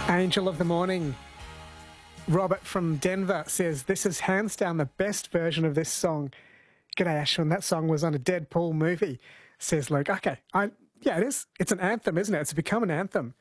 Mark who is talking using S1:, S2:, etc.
S1: Angel of the Morning. Robert from Denver says, this is hands down the best version of this song. G'day, Ashwin. That song was on a Deadpool movie, says Luke. Okay, yeah, it is. It's an anthem, isn't it? It's become an anthem.